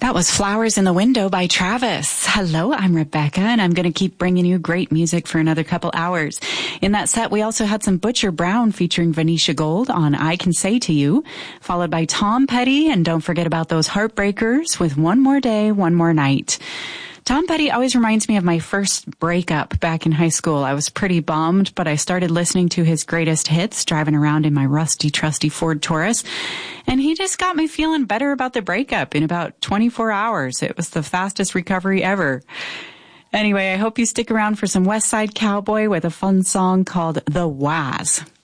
That was Flowers in the Window by Travis. Hello, I'm Rebecca, and I'm going to keep bringing you great music for another couple hours. In that set, we also had some Butcher Brown featuring Venetia Gold on I Can Say to You, followed by Tom Petty, and don't forget about those Heartbreakers with One More Day, One More Night. Tom Petty always reminds me of my first breakup back in high school. I was pretty bummed, but I started listening to his greatest hits, driving around in my rusty, trusty Ford Taurus, and he just got me feeling better about the breakup in about 24 hours. It was the fastest recovery ever. Anyway, I hope you stick around for some West Side Cowboy with a fun song called The Waz.